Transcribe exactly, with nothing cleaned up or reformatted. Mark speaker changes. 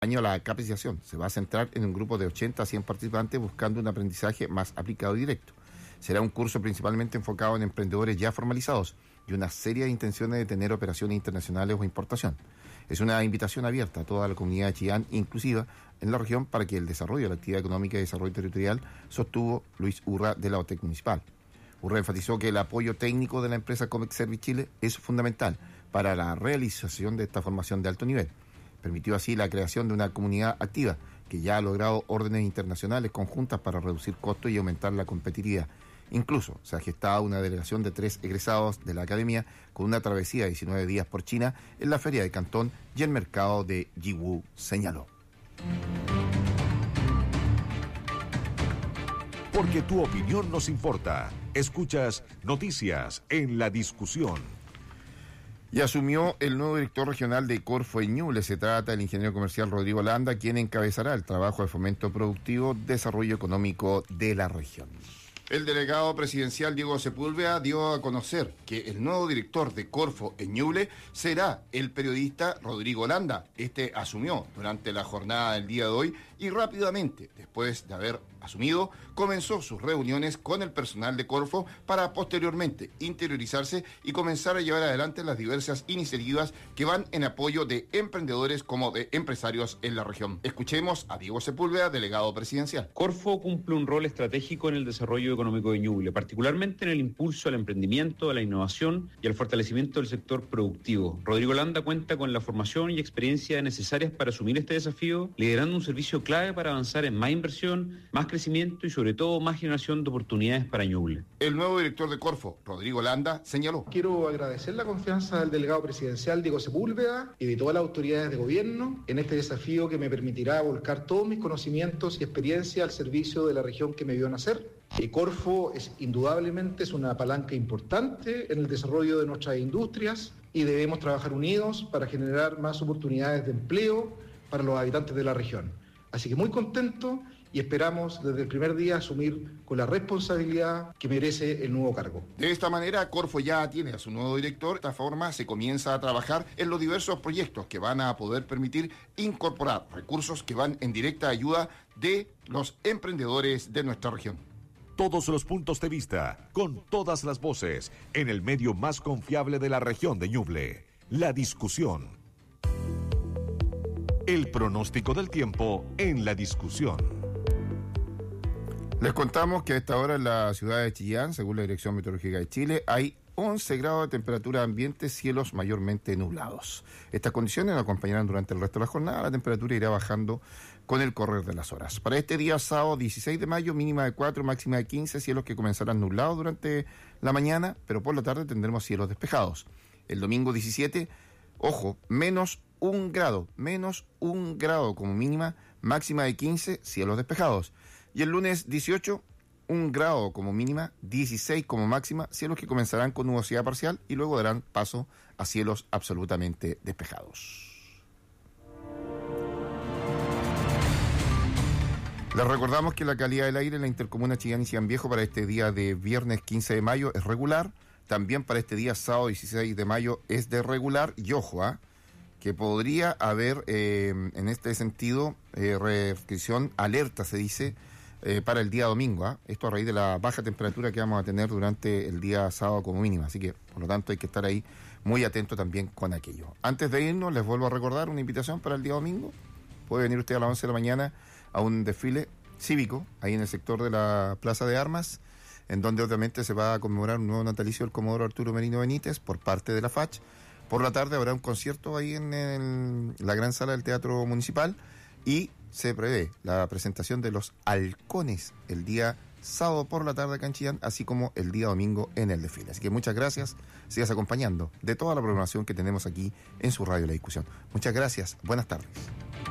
Speaker 1: año la capacitación se va a centrar en un grupo de ochenta a cien participantes buscando un aprendizaje más aplicado y directo. Será un curso principalmente enfocado en emprendedores ya formalizados y una seria intención de tener operaciones internacionales o importación. Es una invitación abierta a toda la comunidad de Chillán, inclusiva en la región, para que el desarrollo de la actividad económica y desarrollo territorial, sostuvo Luis Urra de la OTEC Municipal. Urra enfatizó que el apoyo técnico de la empresa Comex Service Chile es fundamental para la realización de esta formación de alto nivel. Permitió así la creación de una comunidad activa que ya ha logrado órdenes internacionales conjuntas para reducir costos y aumentar la competitividad. Incluso se ha gestado una delegación de tres egresados de la academia con una travesía de diecinueve días por China en la Feria de Cantón y el mercado de Yiwu, señaló.
Speaker 2: Porque tu opinión nos importa. Escuchas Noticias en la Discusión.
Speaker 1: Y asumió el nuevo director regional de Corfo en Ñuble. Se trata del ingeniero comercial Rodrigo Landa, quien encabezará el trabajo de fomento productivo, desarrollo económico de la región. El delegado presidencial Diego Sepúlveda dio a conocer que el nuevo director de Corfo en Ñuble será el periodista Rodrigo Landa. Este asumió durante la jornada del día de hoy y rápidamente, después de haber asumido, comenzó sus reuniones con el personal de Corfo para posteriormente interiorizarse y comenzar a llevar adelante las diversas iniciativas que van en apoyo de emprendedores como de empresarios en la región. Escuchemos a Diego Sepúlveda, delegado presidencial.
Speaker 3: Corfo cumple un rol estratégico en el desarrollo económico de Ñuble, particularmente en el impulso al emprendimiento, a la innovación y al fortalecimiento del sector productivo. Rodrigo Landa cuenta con la formación y experiencia necesarias para asumir este desafío, liderando un servicio clave para avanzar en más inversión, más crecimiento y sobre todo más generación de oportunidades para Ñuble.
Speaker 1: El nuevo director de Corfo, Rodrigo Landa, señaló:
Speaker 4: Quiero agradecer la confianza del delegado presidencial Diego Sepúlveda y de todas las autoridades de gobierno en este desafío que me permitirá volcar todos mis conocimientos y experiencia al servicio de la región que me vio nacer. Y Corfo es indudablemente es una palanca importante en el desarrollo de nuestras industrias y debemos trabajar unidos para generar más oportunidades de empleo para los habitantes de la región. Así que muy contento y esperamos desde el primer día asumir con la responsabilidad que merece el nuevo cargo.
Speaker 1: De esta manera, Corfo ya tiene a su nuevo director. De esta forma se comienza a trabajar en los diversos proyectos que van a poder permitir incorporar recursos que van en directa ayuda de los emprendedores de nuestra región.
Speaker 2: Todos los puntos de vista, con todas las voces, en el medio más confiable de la región de Ñuble, La Discusión. El pronóstico del tiempo en La Discusión.
Speaker 1: Les contamos que a esta hora en la ciudad de Chillán, según la Dirección Meteorológica de Chile, hay once grados de temperatura ambiente, cielos mayormente nublados. Estas condiciones nos acompañarán durante el resto de la jornada. La temperatura irá bajando con el correr de las horas. Para este día sábado dieciséis de mayo, mínima de cuatro, máxima de quince, cielos que comenzarán nublados durante la mañana, pero por la tarde tendremos cielos despejados. El domingo diecisiete, ojo, menos un grado, menos un grado como mínima, máxima de quince, cielos despejados. Y el lunes dieciocho, un grado como mínima, dieciséis como máxima, cielos que comenzarán con nubosidad parcial y luego darán paso a cielos absolutamente despejados. Les recordamos que la calidad del aire en la intercomuna Chillán y Chillán Viejo para este día de viernes quince de mayo es regular. También para este día sábado dieciséis de mayo es de regular. Y ojo, ¿eh? que podría haber eh, en este sentido eh, restricción, alerta se dice, eh, para el día domingo. ¿eh? Esto a raíz de la baja temperatura que vamos a tener durante el día sábado como mínima. Así que, por lo tanto, hay que estar ahí muy atento también con aquello. Antes de irnos, les vuelvo a recordar una invitación para el día domingo. Puede venir usted a las once de la mañana a un desfile cívico, ahí en el sector de la Plaza de Armas, en donde obviamente se va a conmemorar un nuevo natalicio del Comodoro Arturo Merino Benítez por parte de la F A C H. Por la tarde habrá un concierto ahí en el, la gran sala del Teatro Municipal y se prevé la presentación de los Halcones el día sábado por la tarde acá en Chillán, así como el día domingo en el desfile. Así que muchas gracias, sigas acompañando de toda la programación que tenemos aquí en su radio La Discusión. Muchas gracias, buenas tardes.